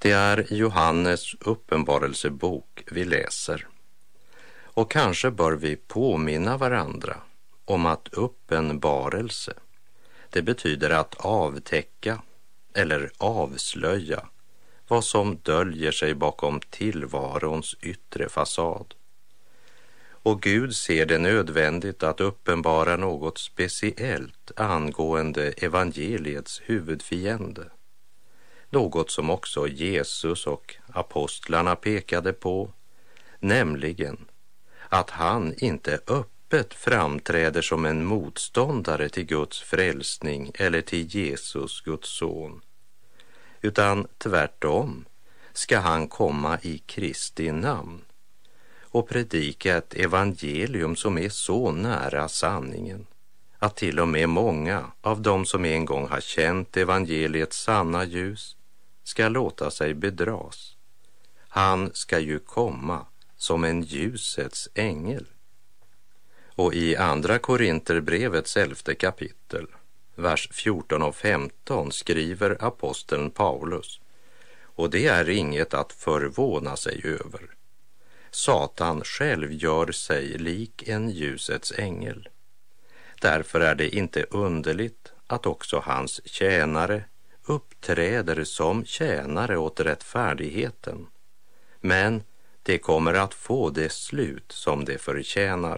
Det är Johannes uppenbarelsebok vi läser. Och kanske bör vi påminna varandra om att uppenbarelse, det betyder att avtäcka eller avslöja vad som döljer sig bakom tillvarons yttre fasad. Och Gud ser det nödvändigt att uppenbara något speciellt angående evangeliets huvudfiende. Något som också Jesus och apostlarna pekade på, nämligen att han inte öppet framträder som en motståndare till Guds frälsning eller till Jesus, Guds son, utan tvärtom ska han komma i Kristi namn och predika ett evangelium som är så nära sanningen att till och med många av dem som en gång har känt evangeliets sanna ljus ska låta sig bedras. Han ska ju komma som en ljusets ängel. Och i andra Korinterbrevets 11:e kapitel, vers 14 och 15 skriver aposteln Paulus, och det är inget att förvåna sig över. Satan själv gör sig lik en ljusets ängel. Därför är det inte underligt att också hans tjänare uppträder som tjänare åt rättfärdigheten. Men det kommer att få det slut som det förtjänar.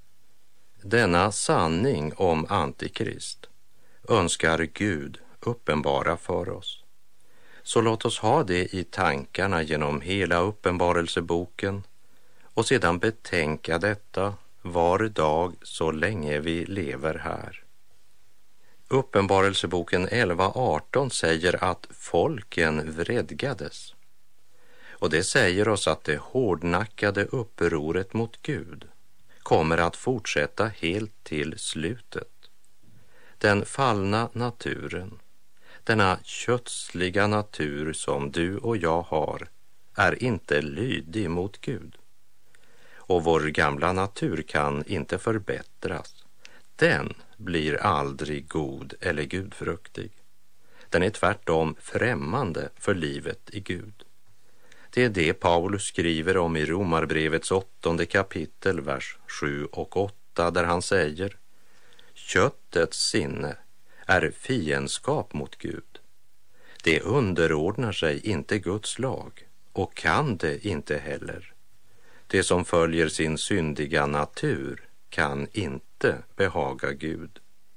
Denna sanning om Antikrist önskar Gud uppenbara för oss. Så låt oss ha det i tankarna genom hela uppenbarelseboken och sedan betänka detta var dag så länge vi lever här. Uppenbarelseboken 11:18 säger att folken vredgades. Och det säger oss att det hårdnackade upproret mot Gud kommer att fortsätta helt till slutet. Den fallna naturen, denna kötsliga natur som du och jag har, är inte lydig mot Gud. Och vår gamla natur kan inte förbättras. Den blir aldrig god eller gudfruktig. Den är tvärtom främmande för livet i Gud. Det är det Paulus skriver om i Romarbrevets 8:e kapitel, vers 7 och 8, där han säger: köttets sinne är fiendskap mot Gud. Det underordnar sig inte Guds lag och kan det inte heller. Det som följer sin syndiga natur kan inte behaga Gud.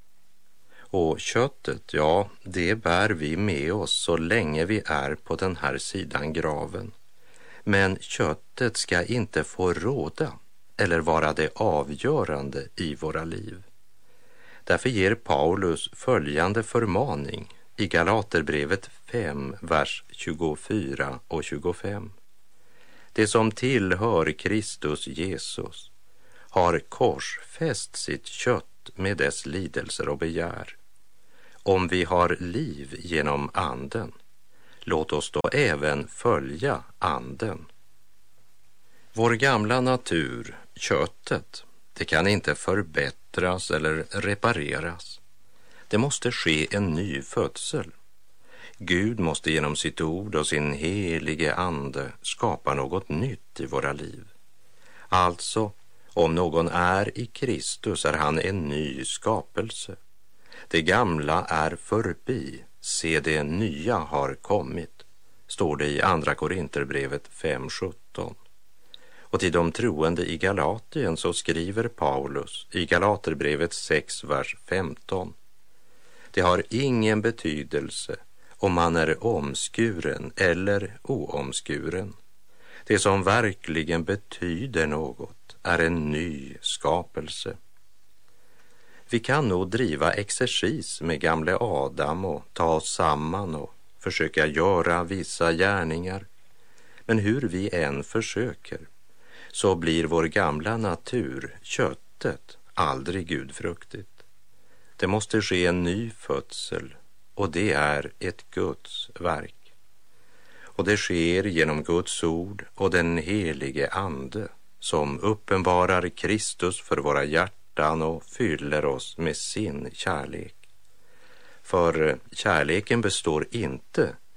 Och köttet, ja, det bär vi med oss så länge vi är på den här sidan graven. Men köttet ska inte få råda eller vara det avgörande i våra liv. Därför ger Paulus följande förmaning i Galaterbrevet 5, vers 24 och 25. Det som tillhör Kristus Jesus har korsfäst sitt kött med dess lidelser och begär. Om vi har liv genom anden, låt oss då även följa anden. Vår gamla natur, köttet, det kan inte förbättras eller repareras. Det måste ske en ny födsel. Gud måste genom sitt ord och sin helige ande skapa något nytt i våra liv. Alltså, om någon är i Kristus är han en ny skapelse. Det gamla är förbi, se det nya har kommit, står det i andra Korinterbrevet 5:17. Och till de troende i Galatien så skriver Paulus i Galaterbrevet 6, vers 15. Det har ingen betydelse om man är omskuren eller oomskuren. Det som verkligen betyder något är en ny skapelse. Vi kan nog driva exercis med gamle Adam och ta oss samman och försöka göra vissa gärningar. Men hur vi än försöker så blir vår gamla natur, köttet, aldrig gudfruktigt. Det måste ske en ny födsel och det är ett Guds verk. Och det sker genom Guds ord och den helige ande som uppenbarar Kristus för våra hjärtan och fyller oss med sin kärlek. För kärleken består inte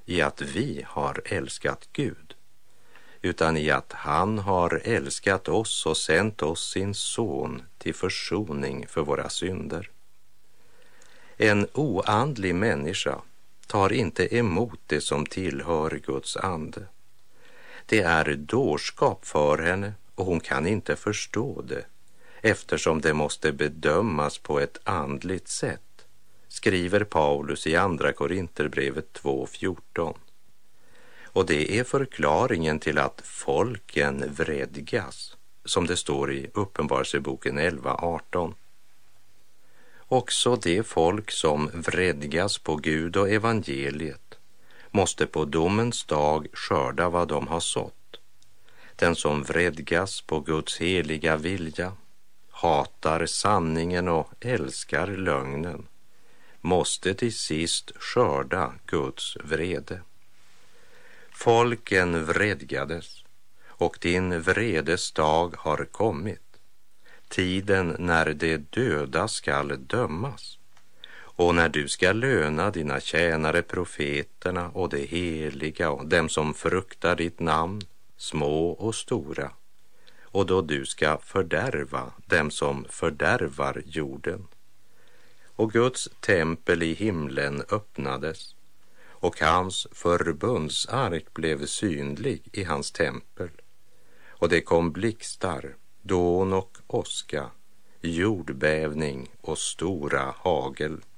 i att vi har älskat Gud, utan i att han har älskat oss och sänt oss sin son till försoning för våra synder. En oandlig människa tar inte emot det som tillhör Guds ande. Det är dårskap för henne och hon kan inte förstå det, eftersom det måste bedömas på ett andligt sätt, skriver Paulus i andra Korinterbrevet 2:14. Och det är förklaringen till att folken vredgas, som det står i Uppenbarelseboken 11:18. Också det folk som vredgas på Gud och evangeliet måste på domens dag skörda vad de har sått. Den som vredgas på Guds heliga vilja, hatar sanningen och älskar lögnen, måste till sist skörda Guds vrede. Folken vredgades, och din vredes dag har kommit, tiden när de döda skall dömas, och när du ska löna dina tjänare profeterna och de heliga och dem som fruktar ditt namn, små och stora, och då du ska fördärva dem som fördärvar jorden. Och Guds tempel i himlen öppnades, och hans förbundsark blev synlig i hans tempel, och det kom blixtar, dån och åska, jordbävning och stora hagel.